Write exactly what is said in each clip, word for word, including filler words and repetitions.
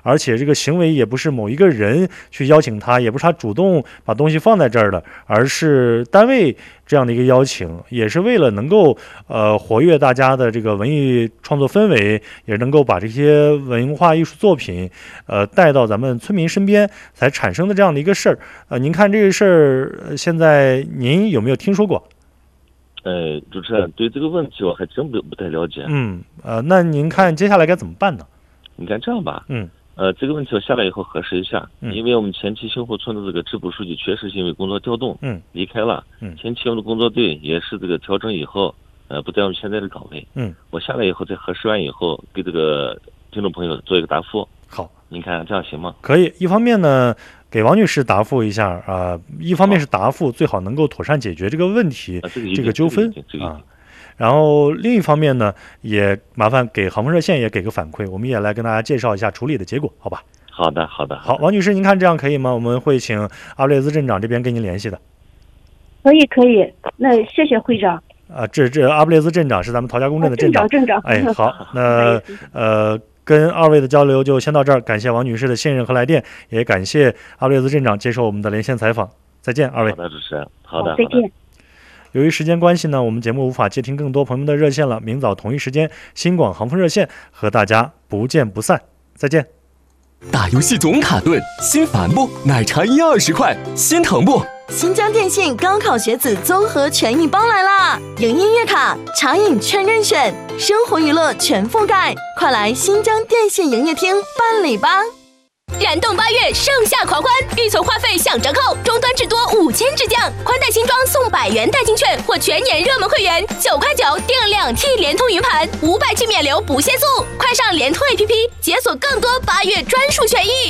而且这个行为也不是某一个人去邀请他，也不是他主动把东西放在这儿的，而是单位这样的一个邀请，也是为了能够呃活跃大家的这个文艺创作氛围，也能够把这些文化艺术作品呃带到咱们村民身边才产生的这样的一个事儿。呃，您看这个事儿，现在您有没有听说过？ 呃，主持人，对这个问题我还真不不太了解。 嗯，呃，那您看接下来该怎么办呢？ 你看这样吧， 嗯， 呃，这个问题我下来以后核实一下， 嗯、 因为我们前期星湖村的这个支部书记确实是因为工作调动， 嗯， 离开了， 嗯， 前期我们的工作队也是这个调整以后，呃，不在我们现在的岗位， 嗯， 我下来以后再核实完以后，给这个听众朋友做一个答复。 好， 您看这样行吗？ 可以，一方面呢，给王女士答复一下啊、呃，一方面是答复最好能够妥善解决这个问题， 啊、这个这个纠纷、 这个、 啊。然后另一方面呢，也麻烦给航风热线也给个反馈，我们也来跟大家介绍一下处理的结果，好吧？ 好的，好的。 好，王女士，您看这样可以吗？我们会请阿布列兹镇长这边跟您联系的。 可以，可以。那谢谢会长。 啊，这这阿布列兹镇长是咱们陶家公镇的镇长。 啊、镇长， 镇长。哎，好，那呃。跟二位的交流就先到这儿，感谢王女士的信任和来电，也感谢阿布列兹镇长接受我们的连线采访。再见，二位。 好的，主持人。好的， 再见。 由于时间关系呢，我们节目无法接听更多朋友们的热线了。明早同一时间，新广航风热线和大家不见不散。再见。 打游戏总卡顿，心烦不？奶茶一二十块，心疼不？ 新疆电信高考学子综合权益包来啦！有音乐卡、茶饮全任选，生活娱乐全覆盖，快来新疆电信营业厅办理吧！ 燃动八月盛夏狂欢，预存话费享折扣，终端至多五千直降，宽带新装送百元代金券或全年热门会员九块九订两 T 联通云盘，五百 G 免流不限速，快上联通 A P P 解锁更多八月专属权益。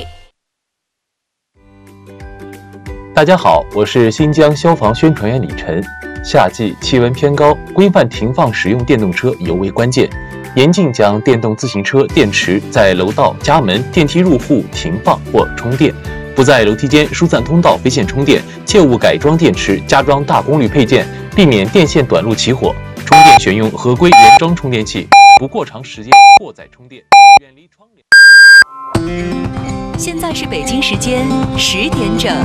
大家好，我是新疆消防宣传员李晨。夏季气温偏高，规范停放使用电动车尤为关键。严禁将电动自行车电池在楼道、家门、电梯入户停放或充电，不在楼梯间、疏散通道飞线充电，切勿改装电池、加装大功率配件，避免电线短路起火。充电选用合规原装充电器，不过长时间过载充电，远离窗帘。 现在是北京时间十点整。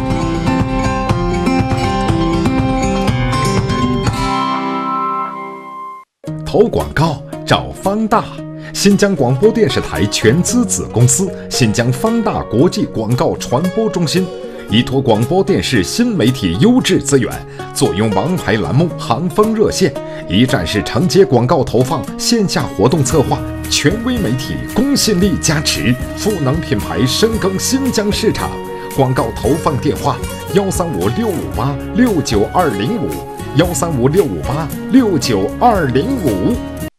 投广告找方大，新疆广播电视台全资子公司新疆方大国际广告传播中心，依托广播电视新媒体优质资源，坐拥王牌栏目航风热线，一站式承接广告投放、线下活动策划，权威媒体公信力加持，赋能品牌深耕新疆市场。广告投放电话：幺三五六五八六九二零五。幺三五六五八六九二零五。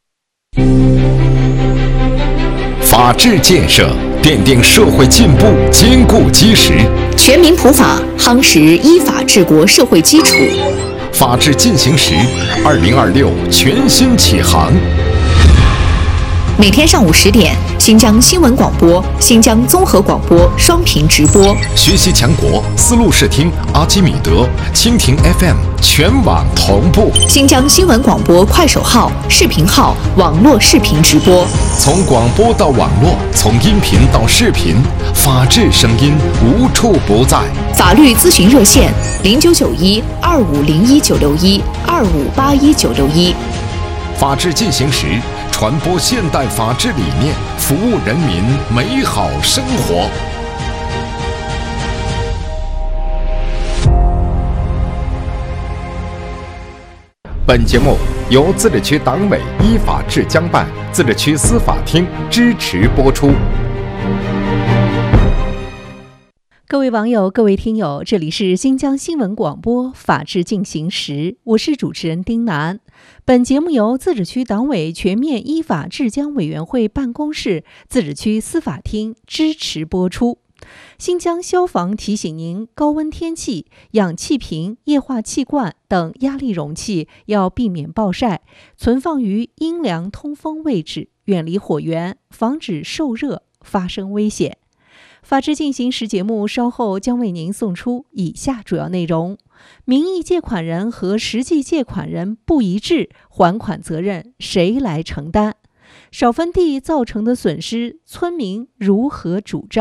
法治建设奠定社会进步坚固基石， 全民普法夯实依法治国社会基础。 法治进行时，二零二六全新启航。 每天上午十点，新疆新闻广播、新疆综合广播双频直播。 学习强国，丝路视听、阿基米德、蜻蜓 F M 全网同步。 新疆新闻广播快手号、视频号网络视频直播。 从广播到网络，从音频到视频，法治声音无处不在。 法律咨询热线：零九九一二五零一九六一二五八一九六一。 法治进行时，传播现代法治理念，服务人民美好生活。本节目由自治区党委依法治江办、自治区司法厅支持播出。 各位网友，各位听友，这里是新疆新闻广播法治进行时，我是主持人丁楠。本节目由自治区党委全面依法治江委员会办公室、自治区司法厅支持播出。新疆消防提醒您，高温天气，氧气瓶、液化气罐等压力容器要避免暴晒，存放于阴凉通风位置，远离火源，防止受热发生危险。法治进行时节目稍后将为您送出以下主要内容：名义借款人和实际借款人不一致，还款责任谁来承担？少分地造成的损失，村民如何主张？